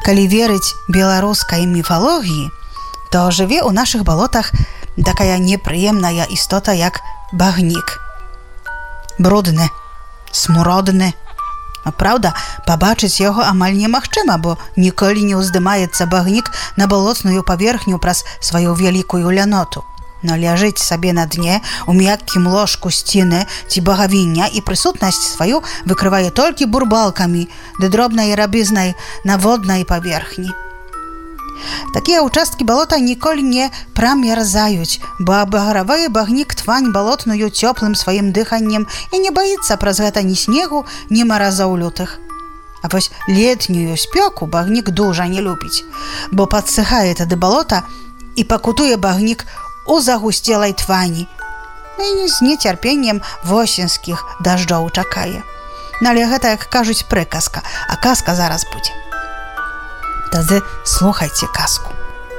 Калі верыць беларускай міфалогіі, то жыве ў нашых балотах такая непрыемная істота, як багнік. Брудны, смуродны. Праўда, пабачыць яго амаль немагчыма, бо ніколі не ўздымаецца багнік на балотную паверхню праз сваю вялікую ляноту. Но ляжыць сабе на дне у мяккім ложку сціны ці багавіння і прысутнасць сваю выкрывае толькі бурбалкамі ды дробнай рабізнай на воднай паверхні. Такія ўчасткі балота ніколі не прамерзаюць, бо абагравае багнік твань балотную цёплым сваім дыханнем і не баіцца праз гэта ні снегу, ні маразоў лютых. А вось летнюю спёку багнік дужа не любіць, бо падсыхае тады балота і пакутуе багнік у загусцелай твані. І з нецярпеннем восеньскіх дажджоў чакае. Але гэта, як кажуць, прыказка, а казка зараз будзе. Тады слухайце казку.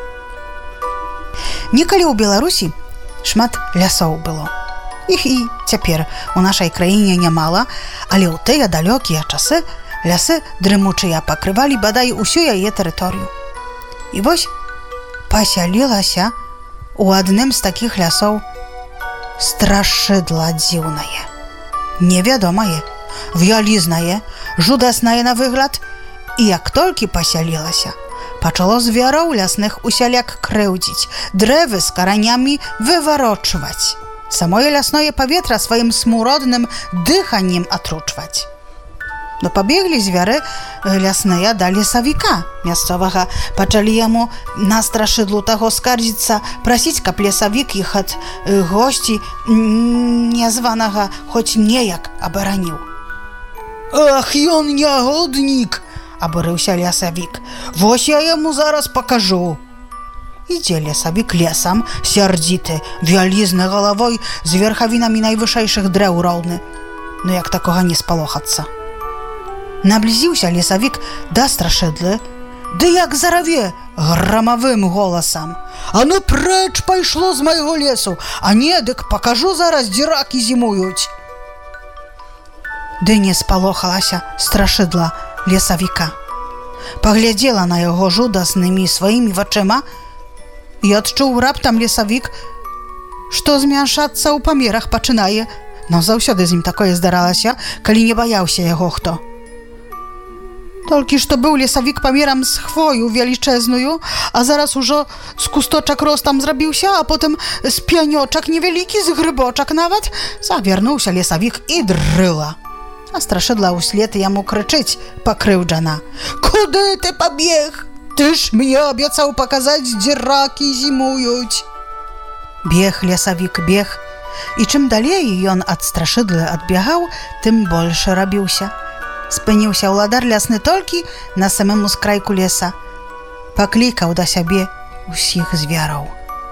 Некалі ў Беларусі шмат лясоў было. Іх і цяпер у нашай краіне нямала, але ў тыя далёкія часы лясы дрымучыя пакрывалі бадай усю яе тэрыторыю. І вось пасялілася у адным з такіх лясоў страшыдла дзіўнае, невядомае, вялізнае, жудаснае на выгляд. І як толькі пасялілася, пачало звяроў лясных усяляк крыўдзіць, дрэвы з каранямі выварочваць, самое лясное паветра сваім смуродным дыханнем атручваць. Но пабеглі звяры лясныя да лесавіка мясцовага, пачалі яму на страшыдлу таго скардзіцца, прасіць, каб лесавік іх ад госці нязванага хоць неяк абараніў. «Ах, ён нягоднік!» — абурыўся лесавік. «Вось я яму зараз пакажу!» Ідзе лесавік лесам, сярдзіты, вялізны галавой з верхавінамі найвышэйшых дрэў роўны. Ну як такога не спалохацца? Наблізіўся лесавік да страшыдлы, ды як зараве грамавым голасам: «А ну прэч пайшло з майго лесу, а не, дык пакажу зараз, дзе ракі зімуюць!» Ды не спалохалася страшыдла лесавіка. Паглядзела на яго жудаснымі сваімі вачыма і адчуў раптам лесавік, што змяншацца ў памерах пачынае, но заўсёды з ім такое здаралася, калі не баяўся яго хто. Толькі што быў лесавік памерам з хвою велічэзную, а зараз ужо з кусточак ростам зрабіўся, а потым з пянёчак невялікі, з грыбочак нават, завярнуўся лесавік і дрыла. А страшыдла ўслед яму крычыць пакрыўджана: «Куды ты пабег? Ты ж мне абяцаў паказаць, дзе ракі зімуюць!» Бег лесавік, бег, і чым далей ён ад страшыдлы адбягаў, тым больш рабіўся. Спыніўся ўладар лясны толькі на самым ускрайку леса. Паклікаў да сябе усіх звяроў.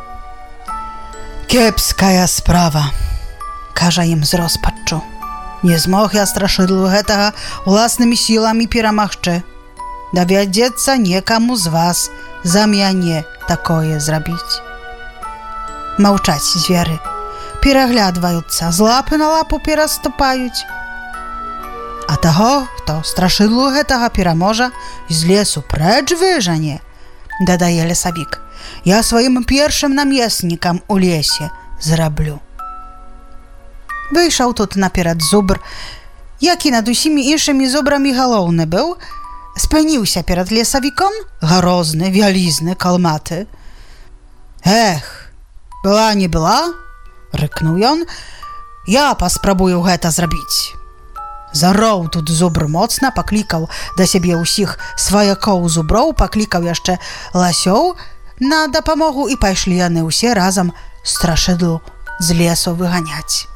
«Кепская справа», — кажа ім з роспаччу. «Не змог я страшыдлу гэтага уласнымі сіламі перамагчы. Давядзецца некаму з вас за мяне такое зрабіць». Маўчаць звяры, пераглядваюцца, з лапы на лапу пераступаюць. А таго, хто страшыдлу гэтага пераможа, з лесу прэч выжане, дадае лесавік, я сваім першым намеснікам у лесе зраблю. Выйшаў тут наперад зубр, які над усімі іншымі зубрамі галоўны быў, спыніўся перад лесавіком, грозны, вялізны, калматы. «Эх, была не была», — рыкнуў ён, — «я паспрабую гэта зрабіць». Зароў тут зубр моцна, паклікаў да сябе ўсіх сваякоў зуброў, паклікаў яшчэ ласёў на дапамогу, і пайшлі яны ўсе разам страшыдлу з лесу выганяць.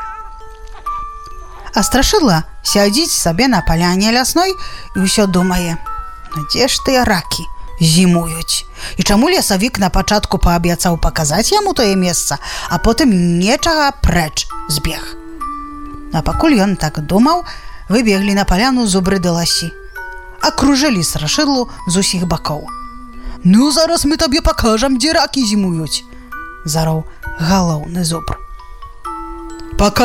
А страшыдла сядзіць сабе на паляне лясной і ўсё думае: «Ну дзе ж тыя ракі зімуюць? І чаму лесавік на пачатку паабяцаў паказаць яму тое месца, а потым нечага прэч збег?» А пакуль ён так думаў, выбеглі на паляну зубры ды ласі. Акружылі страшыдлу з усіх бакоў. «Ну, зараз мы табе пакажам, дзе ракі зімуюць!» — зароў галоўны зубр.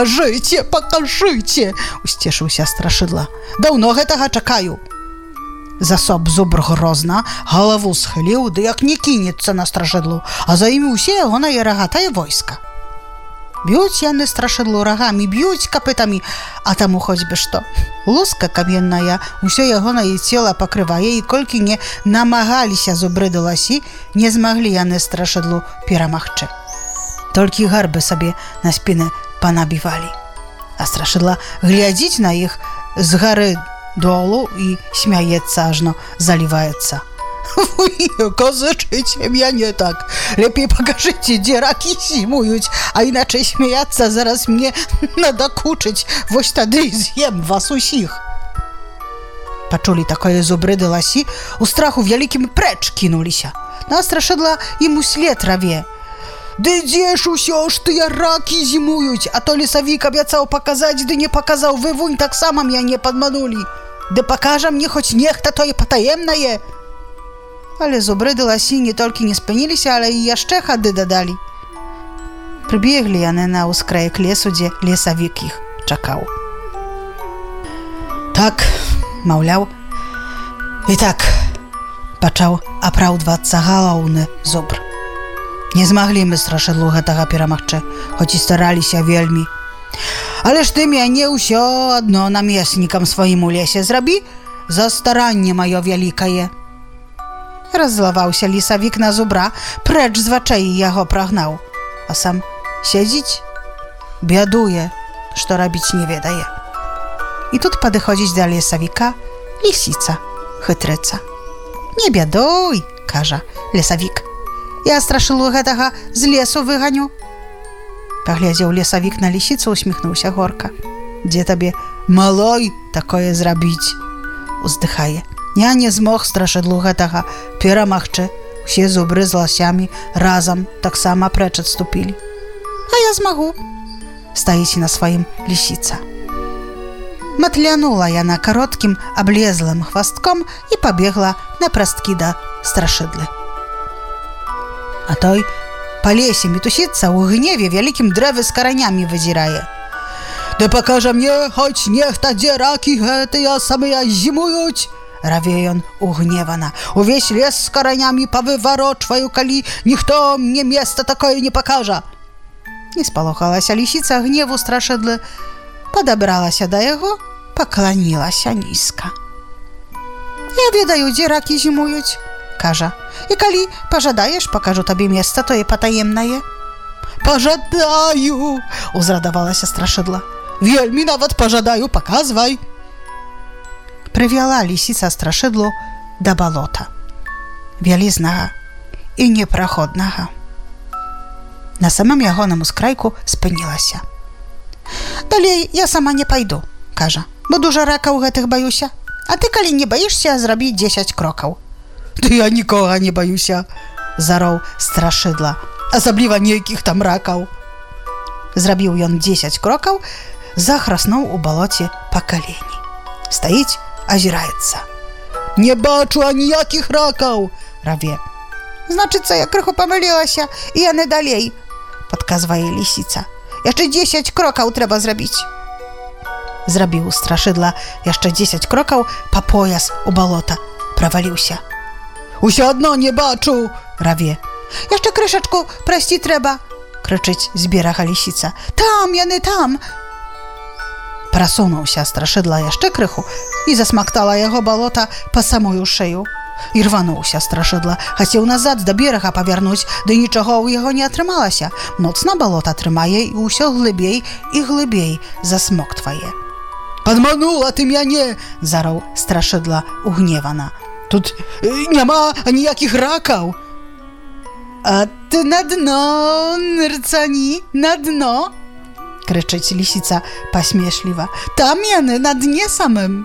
«Пакажыце, пакажыце!» — усцешыўся страшыдла. «Даўно гэтага чакаю!» Засоб зубр грозна, галаву схиліў, ды як не кінецца на страшыдлу, а за імі ўсе ягонае рагатае войска. Б'юць яны страшыдлу рагамі, б'юць капытамі, а таму хоць бы што. Луска каменная ўсё ягонае цела пакрывае, і колькі не намагаліся зубры ды ласі, не змаглі яны страшыдлу перамагчы. Толькі гарбы сабе на спіны панабівалі. А страшыдла глядзіць на іх з гары долу і смяецца, ажно заліваецца. Вы казачыце мяне так. Лепей пакажыце, дзе ракі зімуюць, а іначай смяяцца зараз мне надакучыць. Вось тады з'ем вас усіх. Пачулі такое зубры ды ласі, у страху вялікім прэч кінуліся. На страшыдла ім услед раве. Ды дзе ж усё ж тыя ракі зімуюць, а то лесавік абяцаў паказаць, ды не паказаў, вы вунь таксама мяне падманулі. Ды пакажа мне хоць нехта тое патаемнае. Але зубры ды ласі не толькі не спыніліся, але і яшчэ хады дадалі. Прыбеглі яны на ўскраек лесу, дзе лесавік іх чакаў. Так, маўляў, і так пачаў апраўдвацца галоўны зубр. Не змаглі мы страшыдлу гэтага перамагчы, хоць і стараліся вельмі. Але ж ты мяне ўсё адно намеснікам сваім у лесе зрабі, за старанне маё вялікае. Раззлаваўся лесавік на зубра, прэч з вачэй яго прагнаў, а сам сядзіць, бядуе, што рабіць не ведае. І тут падыходзіць да лесавіка лісіца, хытрыца. Не бядуй, кажа лесавік, я страшылу гэтага з лесу выганю. Паглядзеў лесавік на лісіцу, усміхнуўся горка. Дзе табе, малой, такое зрабіць? Уздыхае. Я не змог страшыдлу гэтага перамагчы. Усе зубры з ласямі разам таксама прэч адступілі. А я змагу. Стаіць на сваім лісіца. Матлянула яна кароткім аблезлым хвастком і пабегла на прасткі да страшыдлы. А той па лесе мітусіцца, у гневе вялікім дрэвы з каранямі вызірае. Ды пакажа мне хоць нехта, дзе ракі гэтыя самыя зімуюць, раве ён угневана. Увесь лес з каранямі павыварочваю, калі ніхто мне месца такое не пакажа. Не спалохалася лісіца гневу страшыдлы, падабралася да яго, пакланілася нізка. Я ведаю, дзе ракі зімуюць, кажа. І калі пажадаеш, пакажу табе месца тое патаемнае. Пажадаю, узрадавалася страшыдла. Вельмі нават пажадаю, паказвай. Прывяла лісіца страшыдлу да балота, вялізнага і непраходнага. На самым ягоным ускрайку спынілася. Далей я сама не пайду, кажа, бо дужа ракаў гэтых баюся. А ты, калі не баішся, зрабі 10 крокаў. Ды я нікога не баюся, зароў страшыдла, асабліва нейкіх там ракаў. Зрабіў ён 10 крокаў, захраснуў у балоце па калені. Стаіць, азіраецца. Не бачу аніякіх ракаў, раве. Значыцца, я крыху памылілася, і яны далей, падказвае лісіца. Яшчэ 10 крокаў трэба зрабіць. Зрабіў страшыдла яшчэ 10 крокаў, па пояс у балота праваліўся. Усё адно не бачу, раве. Яшчэ крышачку прайсці трэба, крычыць з берага лісіца. Там яны, там. Прасунуўся страшыдла яшчэ крыху і засмактала яго балота па самую шею. І рвануўся страшыдла, хацеў назад да берага павярнуць, ды нічога ў яго не атрымалася. Моцна балота трымае і ўсё глыбей і глыбей засмоктвае. Падманула ты мяне, зароў страшыдла угневана. Тут няма аніякіх ракаў. А ты на дно нырцані, на дно, крычыць лісіца пасмешліва. Там яны на дне самым.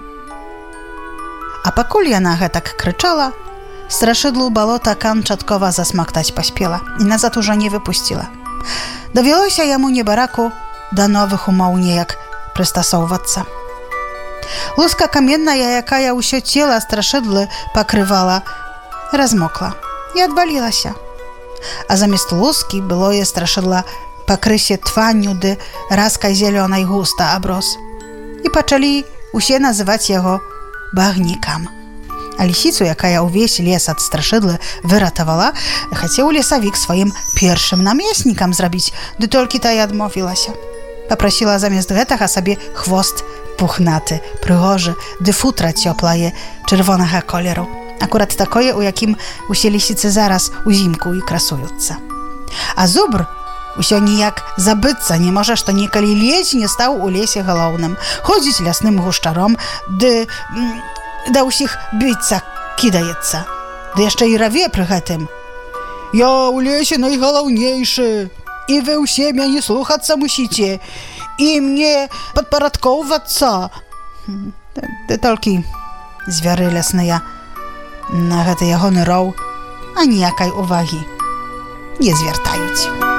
А пакуль яна гэтак крычала, страшыдлу балота канчаткова засмактаць паспела і назад ужо не выпусціла. Давялося яму небараку да новых умоў неяк прыстасоўвацца. Луска каменная, якая ўсё цела страшыдлы пакрывала, размокла і адвалілася. А замест лускі былое страшыдла пакрысе тванню ды раскай зялёнай густа аброс. І пачалі усе называць яго багнікам. А лісіцу, якая ўвесь лес ад страшыдлы выратавала, хацеў лесавік сваім першым намеснікам зрабіць, ды толькі тая адмовілася. Папрасіла замест гэтага сабе хвост пухнаты, прыгожы, ды футра цёплае, чырвонага колеру. Акурат такое, у якім усе лісіцы зараз узімку і красуюцца. А зубр усё ніяк забыцца не можа, што некалі ледзь не стаў у лесе галоўным, ходзіць лясным гушчаром, ды да ўсіх біцца кідаецца. Ды яшчэ і раве пры гэтым. Я ў лесе найгалаўнейшы, і вы ўсе мяне слухацца мусіце, і мне падпарадкоўвацца. Ды толькі звяры лясныя на гэты ягоны роў аніякай увагі не звяртаюць.